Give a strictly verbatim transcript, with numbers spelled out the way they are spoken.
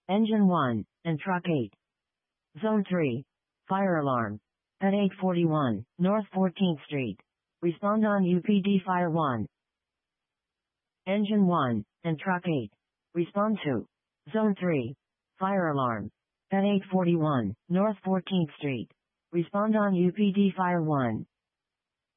Engine one, and Truck eight. Zone three. Fire alarm. At eight forty-one, North fourteenth Street. Respond on U P D Fire one. Engine one, and Truck eight. Respond to Zone three. Fire alarm. At eight forty-one, North fourteenth Street. Respond on U P D Fire one.